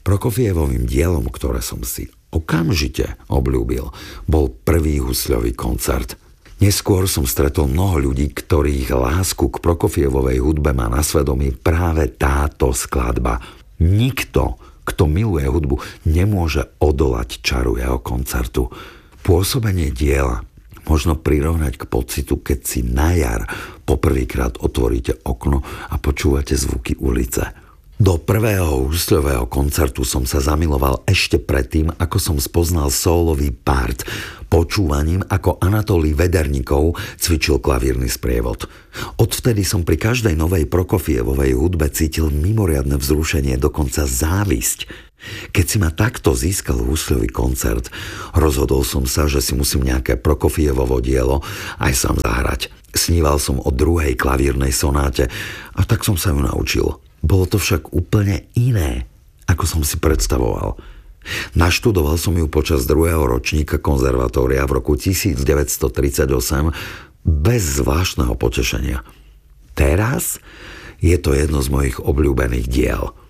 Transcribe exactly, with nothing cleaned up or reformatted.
Prokofievovým dielom, ktoré som si okamžite obľúbil, bol prvý husľový koncert. Neskôr som stretol mnoho ľudí, ktorých lásku k Prokofievovej hudbe má na svedomí práve táto skladba. Nikto, kto miluje hudbu, nemôže odolať čaru jeho koncertu. Pôsobenie diela možno prirovnať k pocitu, keď si na jar poprvýkrát otvoríte okno a počúvate zvuky ulice. Do prvého husľového koncertu som sa zamiloval ešte predtým, ako som spoznal sólový part, počúvaním, ako Anatolij Vederníkov cvičil klavírny sprievod. Odvtedy som pri každej novej Prokofievovej hudbe cítil mimoriadne vzrušenie, dokonca závisť. Keď si ma takto získal husľový koncert, rozhodol som sa, že si musím nejaké Prokofievovo dielo aj sám zahrať. Sníval som o druhej klavírnej sonáte a tak som sa ju naučil. Bolo to však úplne iné, ako som si predstavoval. Naštudoval som ju počas druhého ročníka konzervatória v roku devätnásťtridsaťosem bez zvláštneho potešenia. Teraz je to jedno z mojich obľúbených diel.